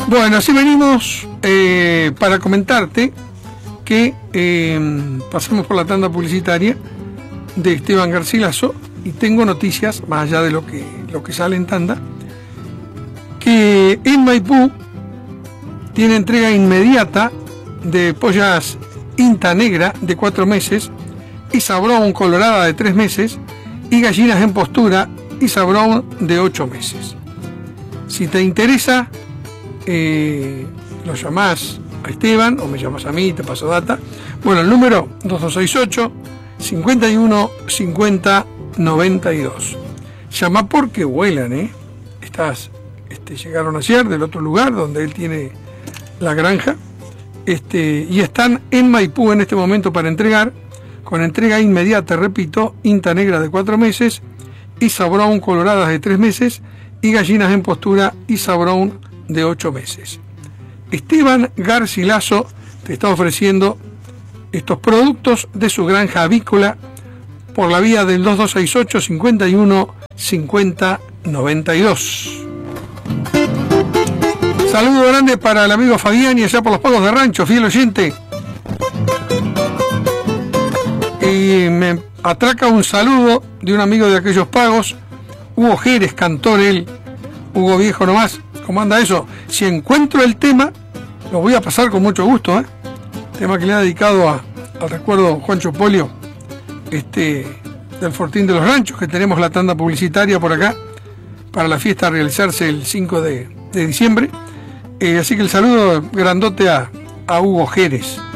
Bueno, así venimos para comentarte que pasamos por la tanda publicitaria de Esteban Garcilaso y tengo noticias, más allá de lo que sale en tanda, que en Maipú tiene entrega inmediata de pollas Inta Negra de 4 meses, Isa Brown colorada de 3 meses y gallinas en postura Isa Brown de 8 meses. Si te interesa, lo llamás a Esteban o me llamas a mí, te paso data. Bueno, el número 2268 51 50 92. Llama porque vuelan, llegaron ayer del otro lugar donde él tiene la granja, y están en Maipú en este momento para entregar, con entrega inmediata, repito, Inta Negra de 4 meses, Isa Brown coloradas de 3 meses y gallinas en postura Isa Brown de 8 meses. Esteban Garcilaso te está ofreciendo estos productos de su granja avícola por la vía del 2268 51 50 92. Saludo grande para el amigo Fabián y allá por los Pagos de Rancho, fiel oyente. Y me atraca un saludo de un amigo de aquellos pagos, Hugo Jerez, cantor él, Hugo viejo nomás. ¿Cómo anda eso? Si encuentro el tema, lo voy a pasar con mucho gusto, tema que le ha dedicado al recuerdo Juancho Polio, del Fortín de los Ranchos, que tenemos la tanda publicitaria por acá, para la fiesta a realizarse el 5 de diciembre. Así que el saludo grandote a Hugo Jerez.